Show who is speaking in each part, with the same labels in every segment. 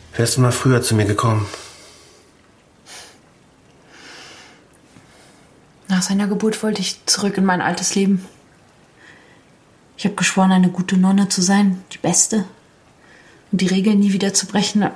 Speaker 1: Wärst du mal früher zu mir gekommen?
Speaker 2: Nach seiner Geburt wollte ich zurück in mein altes Leben. Ich habe geschworen, eine gute Nonne zu sein, die Beste. Und die Regeln nie wieder zu brechen.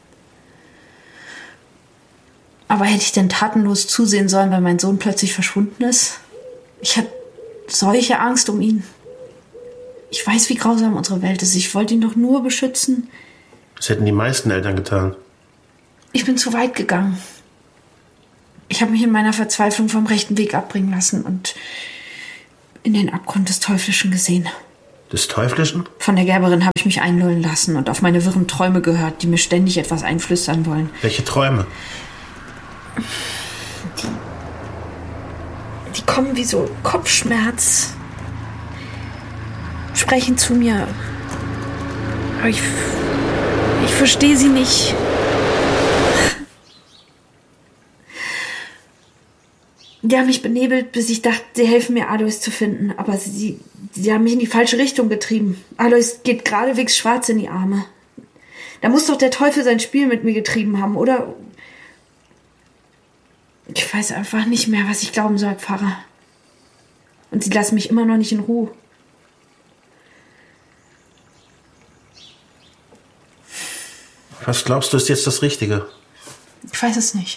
Speaker 2: Aber hätte ich denn tatenlos zusehen sollen, weil mein Sohn plötzlich verschwunden ist? Ich hatte solche Angst um ihn. Ich weiß, wie grausam unsere Welt ist. Ich wollte ihn doch nur beschützen.
Speaker 1: Das hätten die meisten Eltern getan.
Speaker 2: Ich bin zu weit gegangen. Ich habe mich in meiner Verzweiflung vom rechten Weg abbringen lassen und in den Abgrund des Teuflischen gesehen.
Speaker 1: Des Teuflischen?
Speaker 2: Von der Gerberin habe ich mich einlullen lassen und auf meine wirren Träume gehört, die mir ständig etwas einflüstern wollen.
Speaker 1: Welche Träume?
Speaker 2: Die kommen wie so Kopfschmerz. Sprechen zu mir. Aber ich verstehe sie nicht. Die haben mich benebelt, bis ich dachte, sie helfen mir, Alois zu finden. Aber sie haben mich in die falsche Richtung getrieben. Alois geht geradewegs schwarz in die Arme. Da muss doch der Teufel sein Spiel mit mir getrieben haben, oder? Ich weiß einfach nicht mehr, was ich glauben soll, Pfarrer. Und sie lassen mich immer noch nicht in Ruhe.
Speaker 1: Was glaubst du, ist jetzt das Richtige?
Speaker 2: Ich weiß es nicht.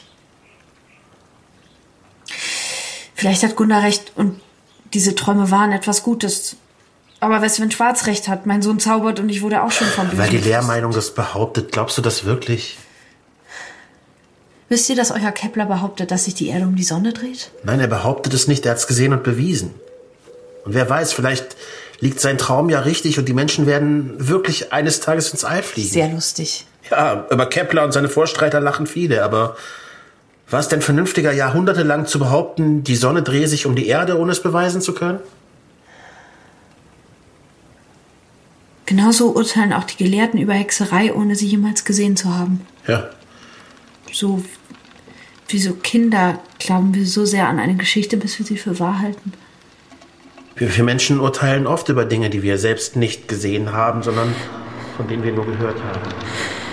Speaker 2: Vielleicht hat Gunda recht und diese Träume waren etwas Gutes. Aber was, wenn Schwarz recht hat? Mein Sohn zaubert und ich wurde auch schon von Bösen.
Speaker 1: Weil die Lehrmeinung das behauptet. Glaubst du das wirklich?
Speaker 2: Wisst ihr, dass euer Kepler behauptet, dass sich die Erde um die Sonne dreht?
Speaker 1: Nein, er behauptet es nicht. Er hat es gesehen und bewiesen. Und wer weiß, vielleicht liegt sein Traum ja richtig und die Menschen werden wirklich eines Tages ins All fliegen.
Speaker 2: Sehr lustig.
Speaker 1: Ja, über Kepler und seine Vorstreiter lachen viele, aber war es denn vernünftiger, jahrhundertelang zu behaupten, die Sonne drehe sich um die Erde, ohne es beweisen zu können?
Speaker 2: Genauso urteilen auch die Gelehrten über Hexerei, ohne sie jemals gesehen zu haben.
Speaker 1: Ja.
Speaker 2: So wie so Kinder glauben wir so sehr an eine Geschichte, bis wir sie für wahr halten.
Speaker 1: Wir Menschen urteilen oft über Dinge, die wir selbst nicht gesehen haben, sondern von denen wir nur gehört haben.